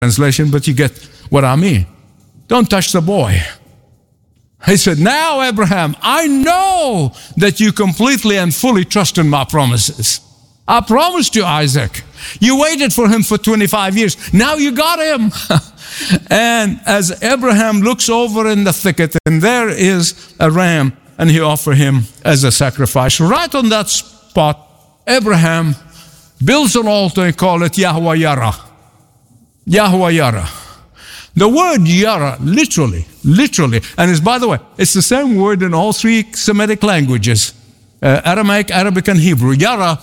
translation, but you get what I mean. Don't touch the boy. He said, now, Abraham, I know that you completely and fully trust in my promises. I promised you Isaac. You waited for him for 25 years. Now you got him. And as Abraham looks over in the thicket, and there is a ram, and he offered him as a sacrifice. Right on that spot, Abraham builds an altar and calls it Yahweh Yara. Yahweh Yara. The word Yara, literally, and is, by the way, it's the same word in all three Semitic languages, Aramaic, Arabic, and Hebrew. Yara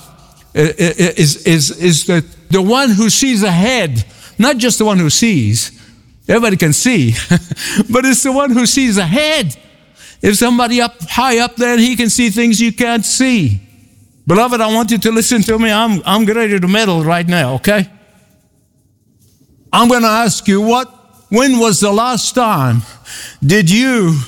is the one who sees ahead, not just the one who sees. Everybody can see, but it's the one who sees ahead. If somebody high up there, he can see things you can't see. Beloved, I want you to listen to me. I'm ready to meddle right now, okay? I'm going to ask you, when was the last time did you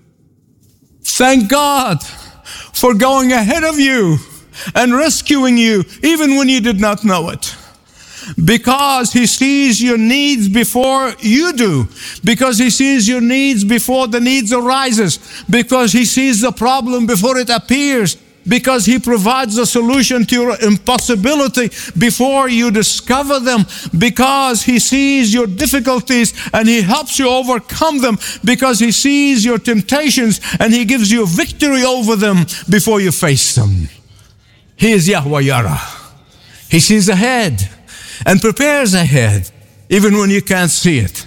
thank God for going ahead of you and rescuing you even when you did not know it? Because He sees your needs before you do. Because He sees your needs before the needs arises. Because He sees the problem before it appears. Because He provides a solution to your impossibility before you discover them. Because He sees your difficulties and He helps you overcome them. Because He sees your temptations and He gives you victory over them before you face them. He is Yahweh Yara. He sees ahead and prepares ahead, even when you can't see it.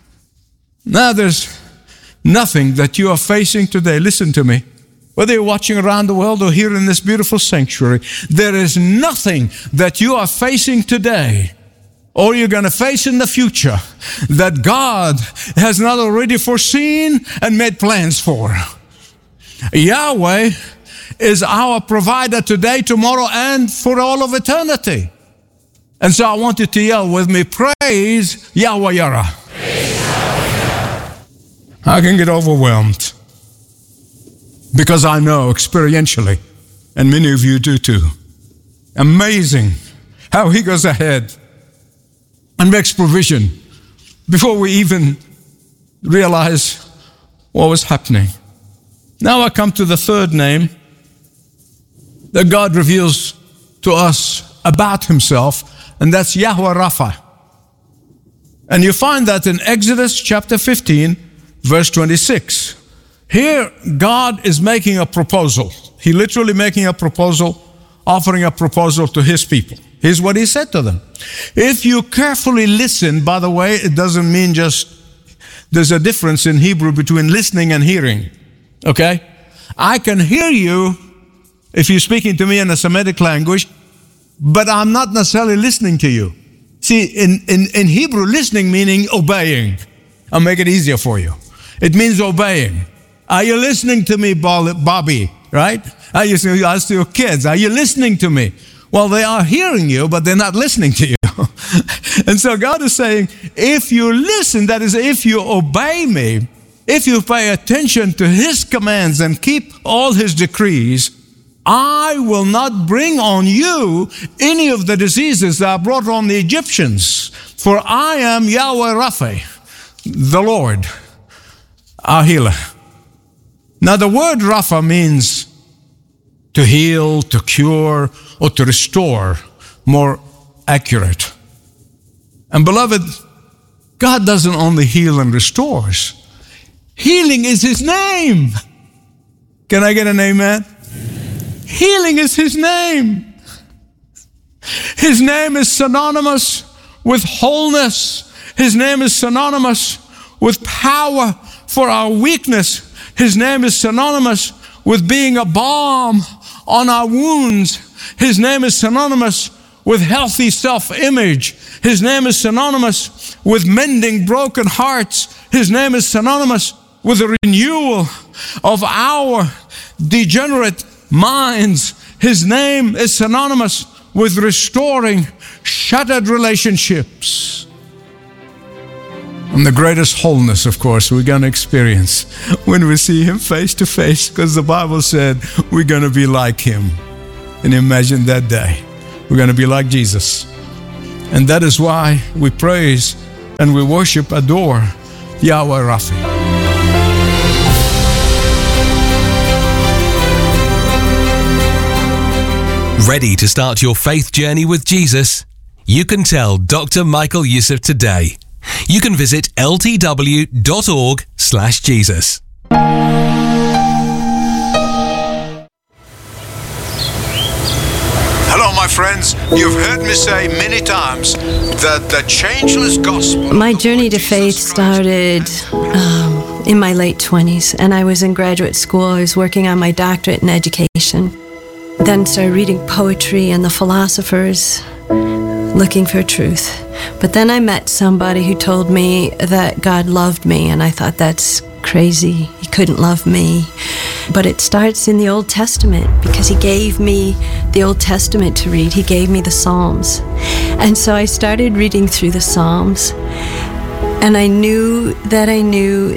Now there's nothing that you are facing today. Listen to me. Whether you're watching around the world or here in this beautiful sanctuary, there is nothing that you are facing today or you're going to face in the future that God has not already foreseen and made plans for. Yahweh is our provider today, tomorrow, and for all of eternity. And so I want you to yell with me, praise Yahweh Yara. I can get overwhelmed because I know experientially, and many of you do too, amazing how He goes ahead and makes provision before we even realize what was happening. Now I come to the third name that God reveals to us about Himself, and that's Yahweh Rapha. And you find that in Exodus chapter 15, verse 26. Here, God is making a proposal. He literally making a proposal, offering a proposal to His people. Here's what He said to them. If you carefully listen, by the way, it doesn't mean just, there's a difference in Hebrew between listening and hearing. Okay? I can hear you if you're speaking to me in a Semitic language, but I'm not necessarily listening to you. See, in Hebrew, listening meaning obeying. I'll make it easier for you. It means obeying. Are you listening to me, Bobby? Right? I used to ask your kids, are you listening to me? Well, they are hearing you, but they're not listening to you. And so God is saying, if you listen, that is, if you obey me, if you pay attention to His commands and keep all His decrees, I will not bring on you any of the diseases that I brought on the Egyptians. For I am Yahweh Rapha, the Lord, our healer. Now the word Rapha means to heal, to cure, or to restore, more accurate. And beloved, God doesn't only heal and restores. Healing is His name. Can I get an amen? Healing is His name. His name is synonymous with wholeness. His name is synonymous with power for our weakness. His name is synonymous with being a balm on our wounds. His name is synonymous with healthy self-image. His name is synonymous with mending broken hearts. His name is synonymous with the renewal of our degenerate minds. His name is synonymous with restoring shattered relationships. And the greatest wholeness, of course, we're going to experience when we see Him face to face, because the Bible said we're going to be like Him. And imagine that day. We're going to be like Jesus. And that is why we praise and we worship, adore Yahweh Rapha. Ready to start your faith journey with Jesus? You can tell Dr. Michael Youssef today. You can visit ltw.org/Jesus. Hello, my friends. You've heard me say many times that the changeless gospel... My journey to faith started in my late 20s, and I was in graduate school. I was working on my doctorate in education. Then started reading poetry and the philosophers, looking for truth. But then I met somebody who told me that God loved me, and I thought, that's crazy. He couldn't love me. But it starts in the Old Testament, because he gave me the Old Testament to read. He gave me the Psalms. And so I started reading through the Psalms, and I knew that I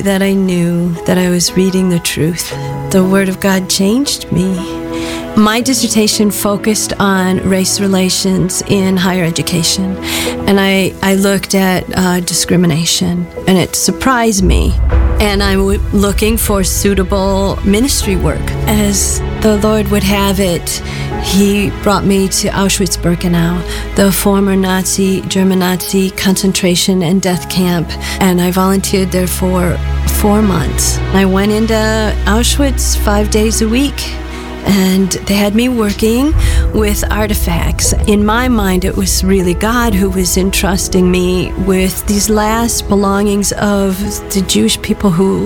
was reading the truth. The Word of God changed me. My dissertation focused on race relations in higher education, and I looked at discrimination, and it surprised me. And I'm looking for suitable ministry work. As the Lord would have it, He brought me to Auschwitz-Birkenau, the former German Nazi concentration and death camp, and I volunteered there for 4 months. I went into Auschwitz 5 days a week, and they had me working with artifacts. In my mind, it was really God who was entrusting me with these last belongings of the Jewish people who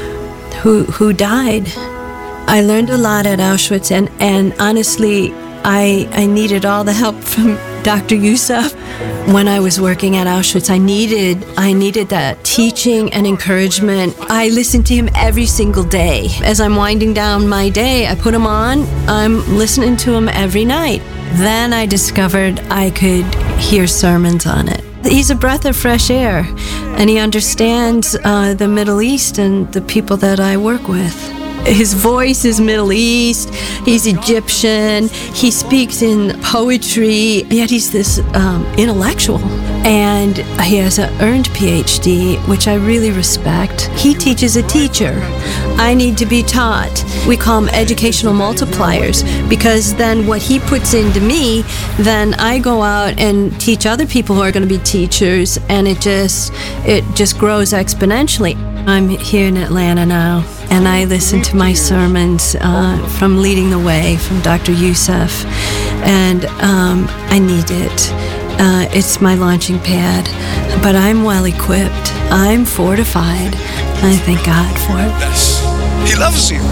died. I learned a lot at Auschwitz, and honestly, I needed all the help from Dr. Youssef. When I was working at Auschwitz, I needed that teaching and encouragement. I listened to him every single day. As I'm winding down my day, I put him on. I'm listening to him every night. Then I discovered I could hear sermons on it. He's a breath of fresh air, and he understands the Middle East and the people that I work with. His voice is Middle East, he's Egyptian, he speaks in poetry, yet he's this intellectual. And he has an earned PhD, which I really respect. He teaches a teacher. I need to be taught. We call them educational multipliers, because then what he puts into me, then I go out and teach other people who are going to be teachers, and it just grows exponentially. I'm here in Atlanta now, and I listen to my sermons from Leading the Way, from Dr. Youssef, and I need it. It's my launching pad, but I'm well equipped. I'm fortified. I thank God for it. Yes. He loves you.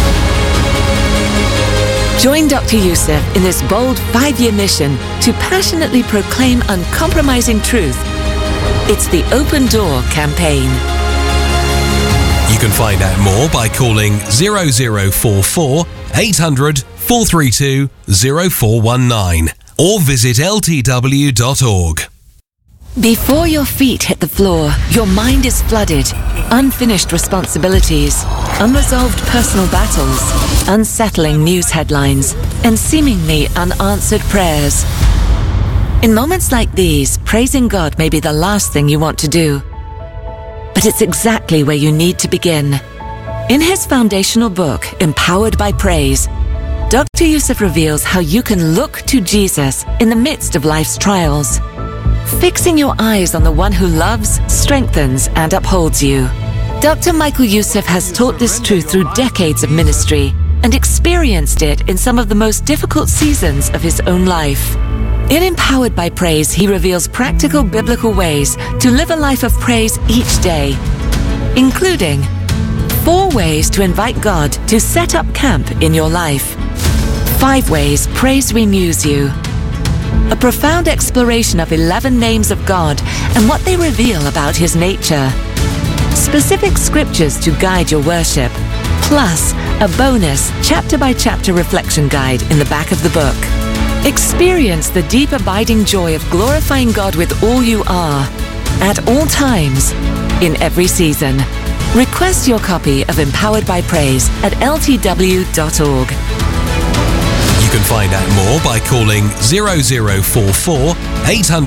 Join Dr. Youssef in this bold 5-year mission to passionately proclaim uncompromising truth. It's the Open Door campaign. You can find out more by calling 0044 800 432 0419 or visit ltw.org. Before your feet hit the floor, your mind is flooded. Unfinished responsibilities, unresolved personal battles, unsettling news headlines, and seemingly unanswered prayers. In moments like these, praising God may be the last thing you want to do. But it's exactly where you need to begin. In his foundational book, Empowered by Praise, Dr. Youssef reveals how you can look to Jesus in the midst of life's trials, fixing your eyes on the one who loves, strengthens, and upholds you. Dr. Michael Youssef has taught this truth through decades of ministry and experienced it in some of the most difficult seasons of his own life. In Empowered by Praise, he reveals practical biblical ways to live a life of praise each day, including 4 ways to invite God to set up camp in your life, 5 ways praise renews you, a profound exploration of 11 names of God and what they reveal about his nature, specific scriptures to guide your worship, plus a bonus chapter-by-chapter reflection guide in the back of the book. Experience the deep abiding joy of glorifying God with all you are, at all times, in every season. Request your copy of Empowered by Praise at ltw.org. You can find out more by calling 0044 800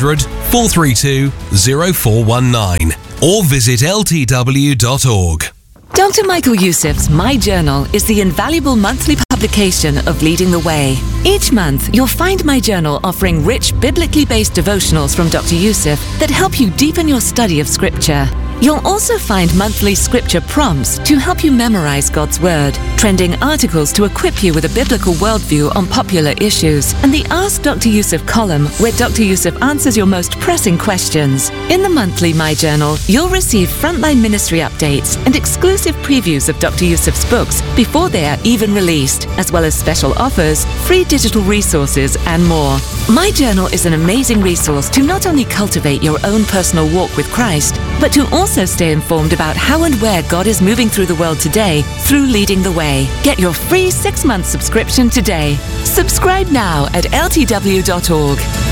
432 0419 or visit ltw.org. Dr. Michael Youssef's My Journal is the invaluable monthly publication of Leading the Way. Each month, you'll find My Journal offering rich, biblically based devotionals from Dr. Youssef that help you deepen your study of Scripture. You'll also find monthly scripture prompts to help you memorize God's Word, trending articles to equip you with a biblical worldview on popular issues, and the Ask Dr. Youssef column where Dr. Youssef answers your most pressing questions. In the monthly My Journal, you'll receive frontline ministry updates and exclusive previews of Dr. Youssef's books before they are even released, as well as special offers, free digital resources, and more. My Journal is an amazing resource to not only cultivate your own personal walk with Christ, but to also stay informed about how and where God is moving through the world today through Leading the Way. Get your free 6-month subscription today. Subscribe now at ltw.org.